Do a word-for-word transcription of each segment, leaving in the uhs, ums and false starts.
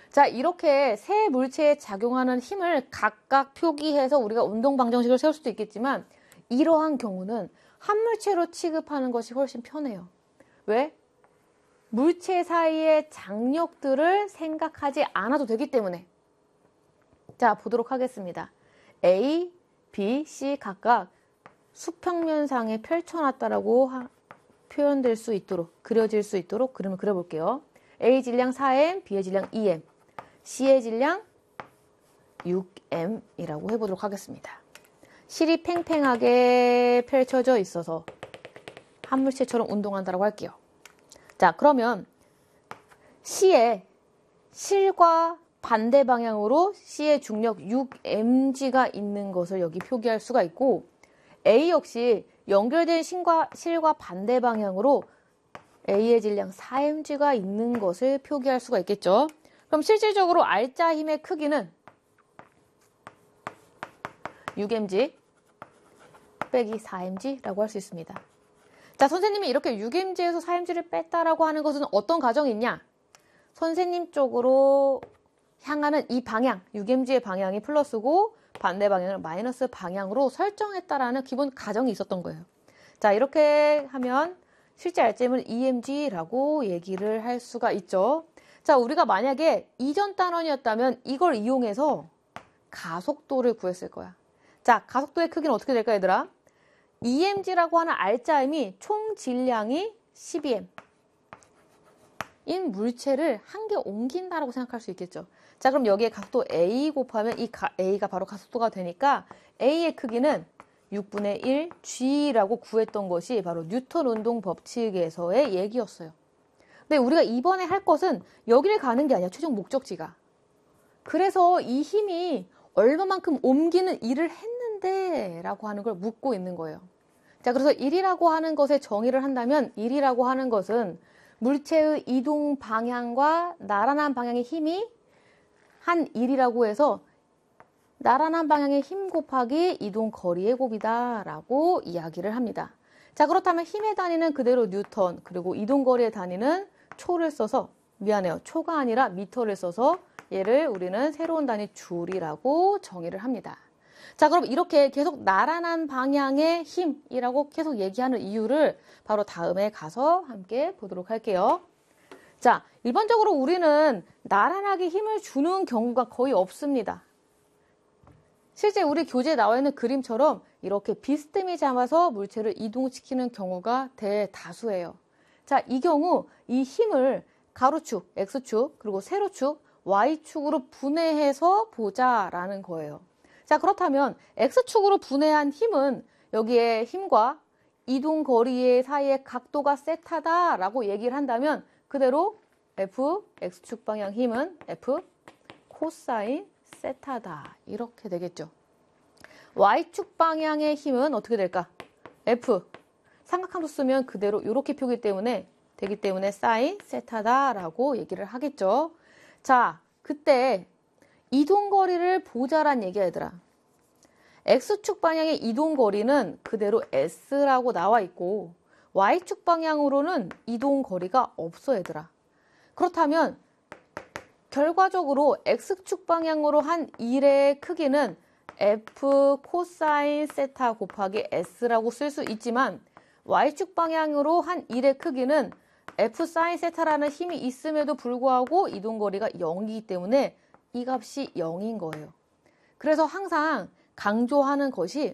자, 이렇게 세 물체에 작용하는 힘을 각각 표기해서 우리가 운동 방정식을 세울 수도 있겠지만 이러한 경우는 한 물체로 취급하는 것이 훨씬 편해요. 왜? 물체 사이의 장력들을 생각하지 않아도 되기 때문에. 자, 보도록 하겠습니다. A, B, C 각각 수평면상에 펼쳐놨다라고 하, 표현될 수 있도록, 그려질 수 있도록 그림을 그려볼게요. A 질량 사 엠, B의 질량 이 엠, C의 질량 육 엠이라고 해보도록 하겠습니다. 실이 팽팽하게 펼쳐져 있어서 한 물체처럼 운동한다고 할게요. 자, 그러면 C의 실과 반대 방향으로 C의 중력 육 엠지가 있는 것을 여기 표기할 수가 있고, A 역시 연결된 실과, 실과 반대 방향으로 A의 질량 사 엠지가 있는 것을 표기할 수가 있겠죠. 그럼 실질적으로 R자 힘의 크기는 육 엠지 빼기 사 엠지라고 할 수 있습니다. 자, 선생님이 이렇게 육 엠지에서 사 엠지를 뺐다라고 하는 것은 어떤 가정이 있냐? 선생님 쪽으로 향하는 이 방향, 육 엠지의 방향이 플러스고 반대 방향을 마이너스 방향으로 설정했다라는 기본 가정이 있었던 거예요. 자, 이렇게 하면 실제 알제임을 이 엠지라고 얘기를 할 수가 있죠. 자, 우리가 만약에 이전 단원이었다면 이걸 이용해서 가속도를 구했을 거야. 자, 가속도의 크기는 어떻게 될까, 얘들아? 이 엠지라고 하는 R자임이 총 질량이 십이 엠. 인 물체를 한 개 옮긴다라고 생각할 수 있겠죠. 자, 그럼 여기에 가속도 A 곱하면 이 가, A가 바로 가속도가 되니까 A의 크기는 육분의 일 G라고 구했던 것이 바로 뉴턴 운동 법칙에서의 얘기였어요. 근데 우리가 이번에 할 것은 여기를 가는 게 아니야, 최종 목적지가. 그래서 이 힘이 얼마만큼 옮기는 일을 했는데 라고 하는 걸 묻고 있는 거예요. 자, 그래서 일이라고 하는 것에 정의를 한다면 일이라고 하는 것은 물체의 이동 방향과 나란한 방향의 힘이 한 일이라고 해서 나란한 방향의 힘 곱하기 이동 거리의 곱이다 라고 이야기를 합니다. 자, 그렇다면 힘의 단위는 그대로 뉴턴, 그리고 이동 거리의 단위는 초를 써서, 미안해요, 초가 아니라 미터를 써서 얘를 우리는 새로운 단위 줄이라고 정의를 합니다. 자, 그럼 이렇게 계속 나란한 방향의 힘이라고 계속 얘기하는 이유를 바로 다음에 가서 함께 보도록 할게요. 자, 일반적으로 우리는 나란하게 힘을 주는 경우가 거의 없습니다. 실제 우리 교재에 나와 있는 그림처럼 이렇게 비스듬히 잡아서 물체를 이동시키는 경우가 대다수예요. 자, 이 경우 이 힘을 가로축, X축, 그리고 세로축, Y축으로 분해해서 보자라는 거예요. 자, 그렇다면 X축으로 분해한 힘은 여기에 힘과 이동 거리의 사이의 각도가 세타다라고 얘기를 한다면 그대로 F, X축 방향 힘은 F 코사인 세타다 이렇게 되겠죠. Y축 방향의 힘은 어떻게 될까? F 삼각함수 쓰면 그대로 이렇게 표기 때문에 되기 때문에 사인 세타다라고 얘기를 하겠죠. 자, 그때 이동거리를 보자란 얘기야, 얘들아. X축 방향의 이동거리는 그대로 S라고 나와 있고 Y축 방향으로는 이동거리가 없어, 얘들아. 그렇다면 결과적으로 X축 방향으로 한 일의 크기는 F 코사인 세타 곱하기 S라고 쓸 수 있지만 Y축 방향으로 한 일의 크기는 F 사인 세타라는 힘이 있음에도 불구하고 이동거리가 영이기 때문에 이 값이 영인 거예요. 그래서 항상 강조하는 것이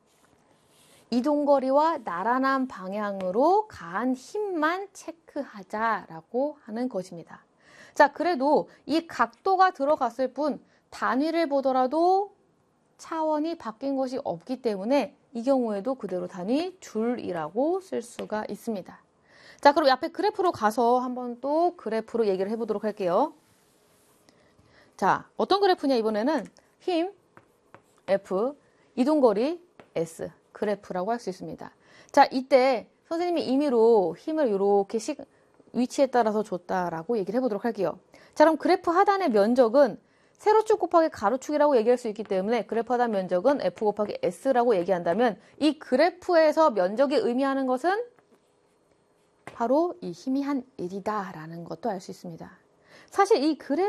이동거리와 나란한 방향으로 가한 힘만 체크하자라고 하는 것입니다. 자, 그래도 이 각도가 들어갔을 뿐 단위를 보더라도 차원이 바뀐 것이 없기 때문에 이 경우에도 그대로 단위 줄이라고 쓸 수가 있습니다. 자, 그럼 앞에 그래프로 가서 한번 또 그래프로 얘기를 해보도록 할게요. 자, 어떤 그래프냐 이번에는 힘 F, 이동거리 S 그래프라고 할 수 있습니다. 자, 이때 선생님이 임의로 힘을 이렇게 시, 위치에 따라서 줬다라고 얘기를 해보도록 할게요. 자, 그럼 그래프 하단의 면적은 세로축 곱하기 가로축이라고 얘기할 수 있기 때문에 그래프 하단 면적은 F 곱하기 S라고 얘기한다면 이 그래프에서 면적이 의미하는 것은 바로 이 힘이 한 일이다 라는 것도 알 수 있습니다. 사실 이 그래프